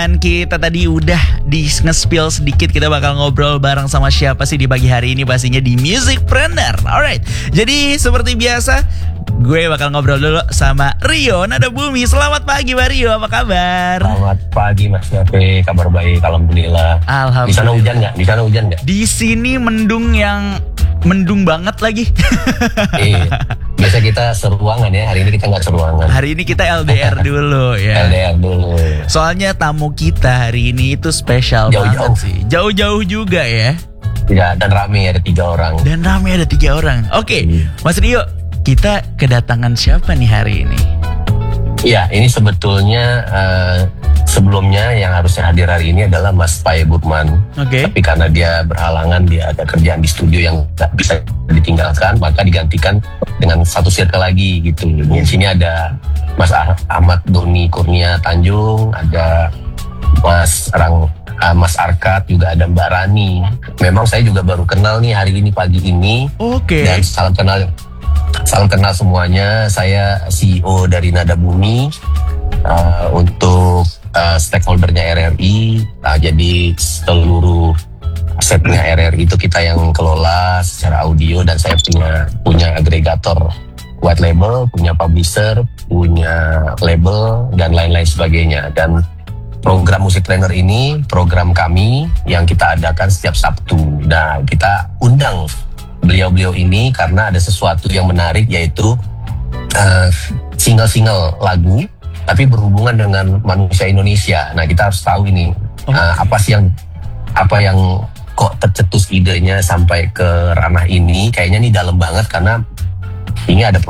Dan kita tadi udah di nge-spill sedikit, kita bakal ngobrol bareng sama siapa sih di pagi hari ini, pastinya di Musicpreneur. Alright, jadi seperti biasa gue bakal ngobrol dulu sama Rio Nadabumi. Selamat pagi Pak Rio, apa kabar? Selamat pagi Mas Nafi, kabar baik, alhamdulillah. Alhamdulillah. Di sana hujan nggak? Di sana hujan nggak? Di sini mendung banget lagi. Biasa kita seruangan ya, hari ini kita nggak seruangan. Hari ini kita LDR dulu ya. LDR dulu. Soalnya tamu kita hari ini itu spesial Jauh-jauh. banget sih. Jauh-jauh juga ya. Ya, dan rame ada 3 orang. Dan rame ada 3 orang. Oke, Mas Rio, kita kedatangan siapa nih hari ini? Iya, ini sebetulnya sebelumnya yang harusnya hadir hari ini adalah Mas Pai Burman. Oke. Tapi karena dia berhalangan, dia ada kerjaan di studio yang nggak bisa ditinggalkan, maka digantikan dengan satu circle lagi gitu. Di sini ada Mas Ahmad Doni Kurnia Tanjung, ada Mas Arkat, juga ada Mbak Rani. Memang saya juga baru kenal nih hari ini pagi ini. Oke. Dan salam kenal semuanya. Saya CEO dari Nadabumi. Untuk stakeholdernya RRI, jadi seluruh asetnya RRI itu kita yang kelola secara audio, dan saya punya agregator white label, punya publisher, punya label, dan lain-lain sebagainya. Dan program Musicpreneur ini program kami yang kita adakan setiap Sabtu. Nah, kita undang beliau-beliau ini karena ada sesuatu yang menarik, yaitu single-single lagu tapi berhubungan dengan manusia Indonesia. Nah, kita harus tahu ini apa yang kok tercetus idenya sampai ke ranah ini. Kayaknya ini dalam banget karena ini ada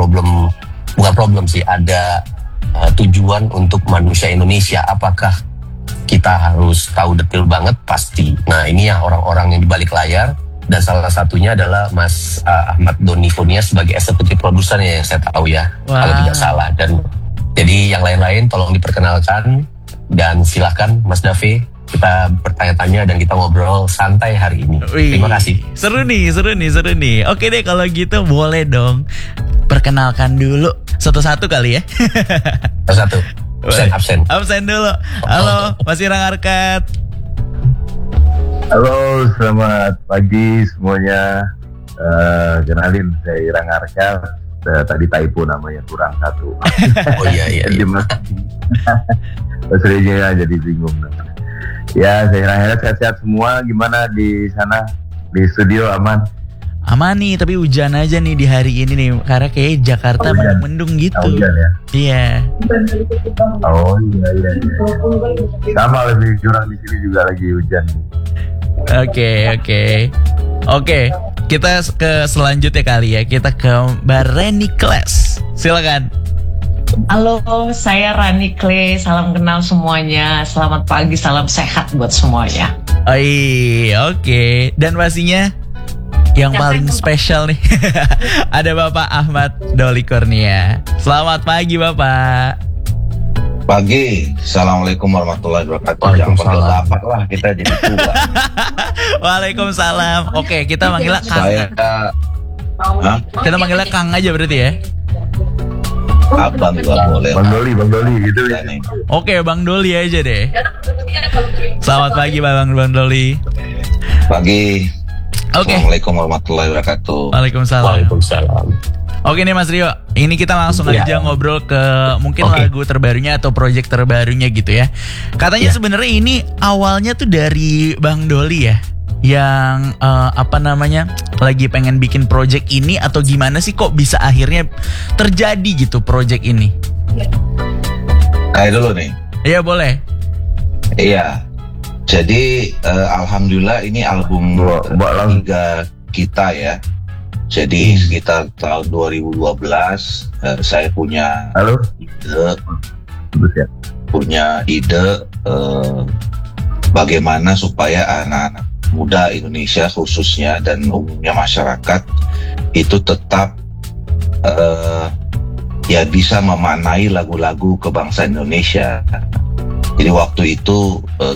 ada tujuan untuk manusia Indonesia. Apakah kita harus tahu detail banget? Pasti. Nah, ini ya orang-orang yang di balik layar, dan salah satunya adalah Mas Ahmad Doni Kurnia sebagai executive producer yang saya tahu ya, kalau tidak salah. Dan jadi yang lain-lain tolong diperkenalkan, dan silakan Mas Davi, kita bertanya-tanya dan kita ngobrol santai hari ini. Terima kasih. Seru nih. Oke deh, kalau gitu boleh dong perkenalkan dulu satu-satu kali ya. Satu. Absen dulu. Halo, Mas Irang Arkat. Halo, selamat pagi semuanya. Kenalin, saya Irang Arkat. Tadi typo namanya, kurang 1. Oh iya. Maksudnya jadi bingung. Ya, saya Irang Arkat, sehat-sehat semua. Gimana di sana? Di studio aman? Aman nih, tapi hujan aja nih di hari ini nih, karena kayak Jakarta mendung gitu. Hujan ya? Iya. Oh iya. Sama, lebih curang di sini juga lagi hujan. Oke, kita ke selanjutnya kali ya. Kita ke Mbak Rani Kles. Silakan. Halo, saya Rani Kle. Salam kenal semuanya. Selamat pagi, salam sehat buat semuanya. Oke. Dan pastinya yang paling spesial nih ada Bapak Ahmad Doli Kurnia. Selamat pagi Bapak. Pagi, assalamualaikum warahmatullahi wabarakatuh. Waalaikumsalam. Jangan panggil Bapak lah, kita jadi tua. Waalaikumsalam. Oke, kita manggilnya Kang. Kita manggilnya Kang aja berarti ya. Abang juga boleh. Bang Doli gitu ya. Oke, Bang Doli aja deh. Selamat pagi Bang Doli. Pagi. Oke. Assalamualaikum warahmatullahi wabarakatuh. Waalaikumsalam. Oke nih Mas Rio, ini kita langsung aja ngobrol ke mungkin lagu terbarunya atau project terbarunya gitu ya. Katanya sebenarnya ini awalnya tuh dari Bang Doli ya, yang lagi pengen bikin project ini, atau gimana sih kok bisa akhirnya terjadi gitu project ini? Kayak dulu nih. Iya boleh. Iya. Jadi alhamdulillah ini album ketiga kita ya. Jadi sekitar tahun 2012 saya punya ide bagaimana supaya anak-anak muda Indonesia khususnya dan umumnya masyarakat itu tetap bisa memaknai lagu-lagu kebangsaan Indonesia. Jadi waktu itu